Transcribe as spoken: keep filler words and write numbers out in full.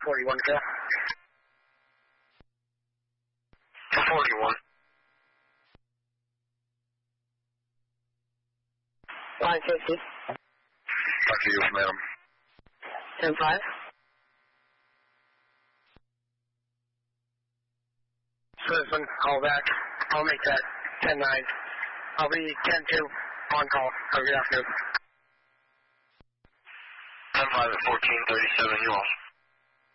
forty-one, Phil. two forty-one. Line safety. Roger, yes, ma'am. ten five. Citizen, call back. I'll make that ten nine. I'll be ten two on call. Have a good afternoon. ten five at fourteen thirty-seven, you all.